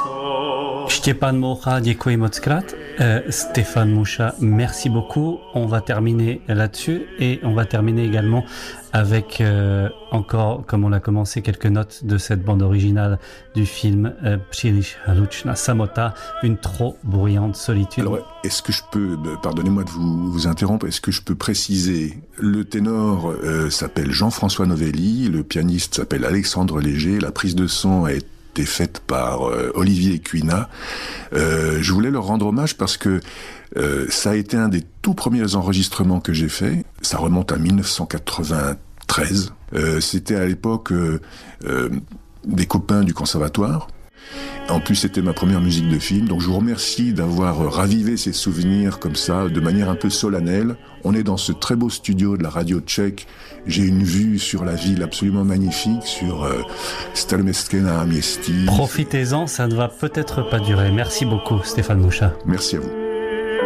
Štěpán Moucha, děkuji moc krát. Stéphane Moucha, merci beaucoup. On va terminer là-dessus et on va terminer également avec encore, comme on l'a commencé, quelques notes de cette bande originale du film Příliš hlučná samota, une trop bruyante solitude. Alors, est-ce que je peux, pardonnez-moi de vous interrompre, est-ce que je peux préciser, le ténor s'appelle Jean-François Novelli, le pianiste s'appelle Alexandre Léger, la prise de son a été faite par Olivier Cuina. Je voulais leur rendre hommage parce que ça a été un des tout premiers enregistrements que j'ai fait. Ça remonte à 1993. C'était à l'époque des copains du conservatoire. En plus, c'était ma première musique de film. Donc je vous remercie d'avoir ravivé ces souvenirs comme ça, de manière un peu solennelle. On est dans ce très beau studio de la radio tchèque. J'ai une vue sur la ville absolument magnifique, sur Staroměstské náměstí. Profitez-en, ça ne va peut-être pas durer. Merci beaucoup, Stéphane Moucha. Merci à vous.